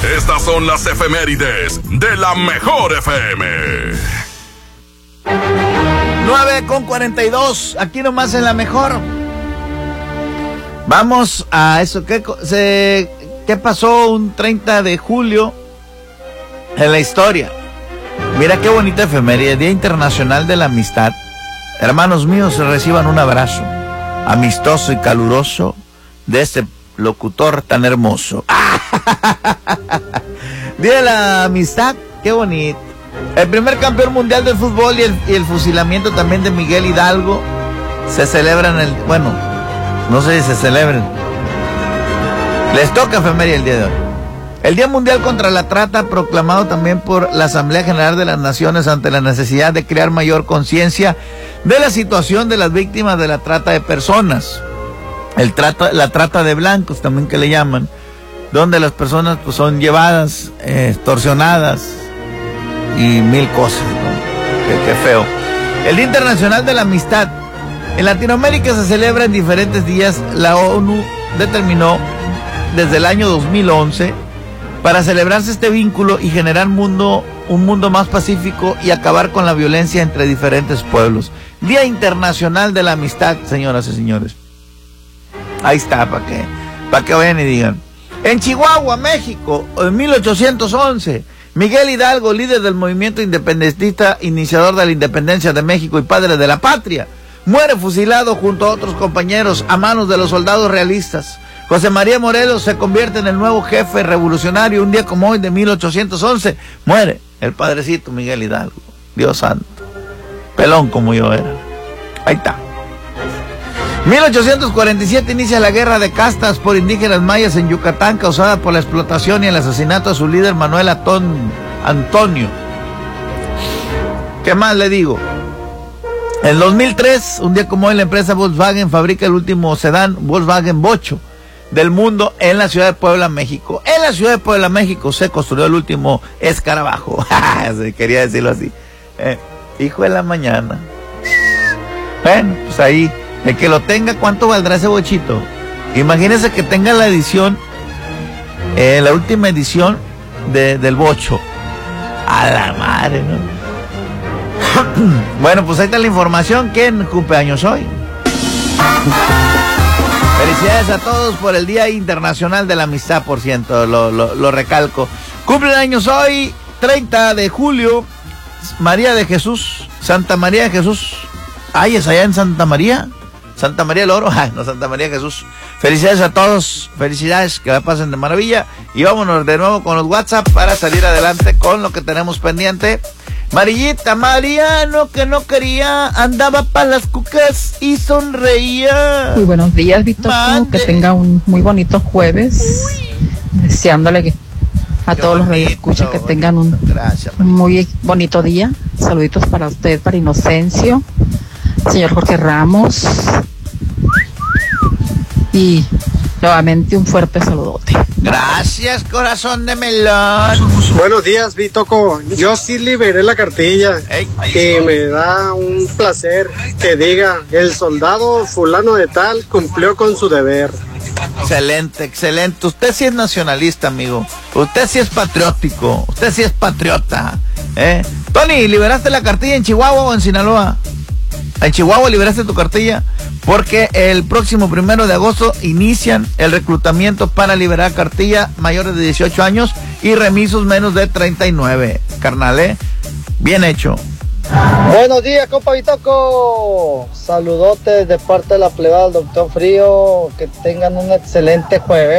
Estas son las efemérides de la Mejor FM. 9:42, aquí nomás en la Mejor. Vamos a eso. ¿Qué pasó un 30 de julio en la historia? Mira qué bonita efeméride, Día Internacional de la Amistad. Hermanos míos, reciban un abrazo amistoso y caluroso de este locutor tan hermoso. Día de la Amistad, qué bonito. El primer campeón mundial del fútbol y el fusilamiento también de Miguel Hidalgo se celebran no sé si se celebran. Les toca efeméride el día de hoy. El Día Mundial contra la Trata, proclamado también por la Asamblea General de las Naciones ante la necesidad de crear mayor conciencia de la situación de las víctimas de la trata de personas. La trata de blancos también que le llaman, donde las personas pues son llevadas, extorsionadas y mil cosas, ¿no? Qué feo. El Día Internacional de la Amistad. En Latinoamérica se celebra en diferentes días. La ONU determinó desde el año 2011 para celebrarse este vínculo y generar un mundo más pacífico y acabar con la violencia entre diferentes pueblos. Día Internacional de la Amistad, señoras y señores. Ahí está, para que vayan y digan. En Chihuahua, México, en 1811, Miguel Hidalgo, líder del movimiento independentista, iniciador de la independencia de México y padre de la patria, muere fusilado junto a otros compañeros a manos de los soldados realistas. José María Morelos se convierte en el nuevo jefe revolucionario. Un día como hoy de 1811 muere el padrecito Miguel Hidalgo. Dios santo, pelón como yo era. Ahí está. 1847 inicia la guerra de castas por indígenas mayas en Yucatán, causada por la explotación y el asesinato a su líder Manuel Antonio. ¿Qué más le digo? En 2003, un día como hoy, la empresa Volkswagen fabrica el último sedán Volkswagen Bocho del mundo en la ciudad de Puebla, México. En la ciudad de Puebla, México, se construyó el último escarabajo. Quería decirlo así. Hijo de la mañana. Bueno, pues ahí, el que lo tenga, ¿cuánto valdrá ese bochito? Imagínense que tenga la edición, la última edición del bocho. A la madre, ¿no? Bueno, pues ahí está la información. ¿Quién cumpleaños hoy? Felicidades a todos por el Día Internacional de la Amistad, por ciento, lo recalco. Cumpleaños hoy, 30 de julio, María de Jesús, Santa María de Jesús. Ay, es allá en Santa María del Oro. Ay, no, Santa María de Jesús. Felicidades a todos, felicidades, que la pasen de maravilla. Y vámonos de nuevo con los WhatsApp para salir adelante con lo que tenemos pendiente. Marillita, Mariano, que no quería, andaba para las cucas y sonreía. Muy buenos días, Víctor, que tenga un muy bonito jueves. Deseándole a todos los radioescuchas que tengan un muy bonito día. Saluditos para usted, para Inocencio, señor Jorge Ramos, y nuevamente un fuerte saludote. Gracias, corazón de melón. Buenos días, Vitoco. Yo sí liberé la cartilla y me da un placer que diga: el soldado fulano de tal cumplió con su deber. Excelente, excelente. Usted sí es nacionalista, amigo. Usted sí es patriótico. Usted sí es patriota. Tony, ¿liberaste la cartilla en Chihuahua o en Sinaloa? En Chihuahua liberaste tu cartilla, porque el próximo 1 de agosto inician el reclutamiento para liberar cartilla mayores de 18 años y remisos menos de 39. Carnal, bien hecho. Buenos días, compa Vitoco. Saludotes de parte de la plebada del Doctor Frío. Que tengan un excelente jueves.